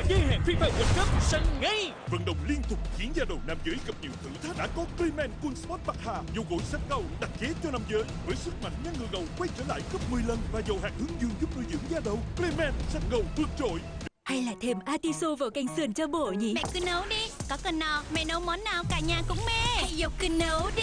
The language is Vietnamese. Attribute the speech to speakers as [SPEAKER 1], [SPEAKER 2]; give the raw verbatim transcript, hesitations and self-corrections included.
[SPEAKER 1] dây hẹn FIFA World Cup sân ngay.
[SPEAKER 2] Vận động liên tục khiến da đầu nam giới gặp nhiều thử thách. Đã có Playman Cool Sport Bạc Hà, dầu gội sạch gầu đặc chế cho nam giới với sức mạnh ngăn ngừa gầu quay trở lại gấp mười lần và dầu hạt hướng dương giúp nuôi dưỡng da đầu. Playman sạch gầu vượt trội.
[SPEAKER 3] Hay là thêm atiso vào canh sườn cho bổ nhỉ?
[SPEAKER 4] Mẹ cứ nấu đi, có cần nào mẹ nấu món nào cả nhà cũng mê. Hãy dục cứ nấu đi.